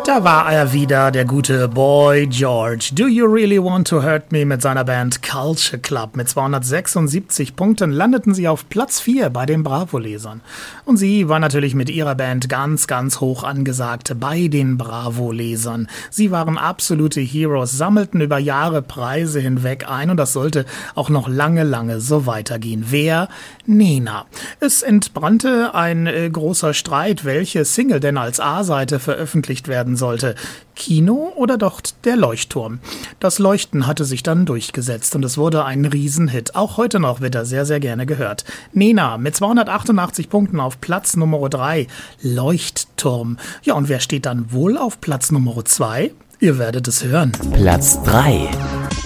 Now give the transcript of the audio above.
Da war er wieder, der gute Boy George. Do You Really Want to Hurt Me mit seiner Band Culture Club. Mit 276 Punkten landeten sie auf Platz 4 bei den Bravo-Lesern. Und sie war natürlich mit ihrer Band ganz, ganz hoch angesagt bei den Bravo-Lesern. Sie waren absolute Heroes, sammelten über Jahre Preise hinweg ein und das sollte auch noch lange, lange so weitergehen. Wer? Nena. Es entbrannte ein großer Streit, welche Single denn als A-Seite veröffentlicht werden sollte. Kino oder doch der Leuchtturm? Das Leuchten hatte sich dann durchgesetzt und es wurde ein Riesenhit. Auch heute noch wird er sehr, sehr gerne gehört. Nena mit 288 Punkten auf Platz Nummer 3. Leuchtturm. Ja, und wer steht dann wohl auf Platz Nummer 2? Ihr werdet es hören. Platz 3.